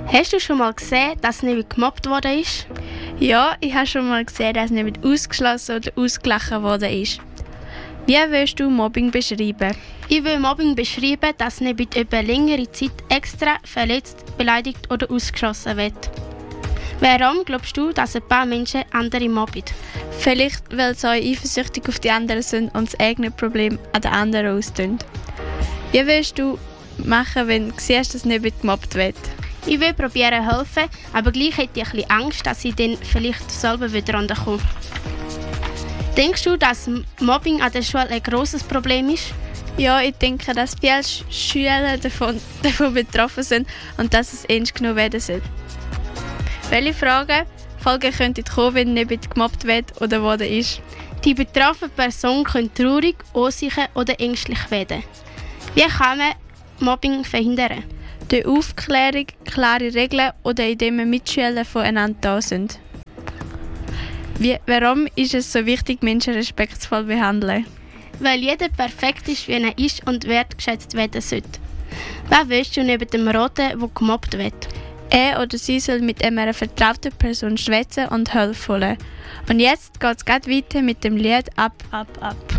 Hast du schon mal gesehen, dass nicht gemobbt worden ist? Ja, ich habe schon mal gesehen, dass nicht ausgeschlossen oder ausgelachen worden ist. Wie willst du Mobbing beschreiben? Ich will Mobbing beschreiben, dass nicht über längere Zeit extra verletzt, beleidigt oder ausgeschlossen wird. Warum glaubst du, dass ein paar Menschen andere mobben? Vielleicht, weil sie eifersüchtig auf die anderen sind und das eigene Problem an den anderen austun. Wie willst du machen, wenn du siehst, dass nicht gemobbt wird? Ich will probieren helfen, aber gleich hätte ich ein bisschen Angst, dass ich dann vielleicht selber wieder rankomme. Denkst du, dass Mobbing an der Schule ein grosses Problem ist? Ja, ich denke, dass viele Schüler davon betroffen sind und dass es ernst genommen werden sollte. Welche Folgen könnten kommen, wenn nicht gemobbt wird oder worden ist? Die betroffene Person könnte traurig, unsicher oder ängstlich werden. Wie kann man Mobbing verhindern? Durch Aufklärung, klare Regeln oder indem wir Mitschüler voneinander da sind. Warum ist es so wichtig, Menschen respektvoll zu behandeln? Weil jeder perfekt ist, wie er ist und wertgeschätzt werden sollte. Was willst du neben dem Roten, der gemobbt wird? Er oder sie soll mit einer vertrauten Person schwätzen und Hilfe holen. Und jetzt geht es weiter mit dem Lied «Ab, ab, ab».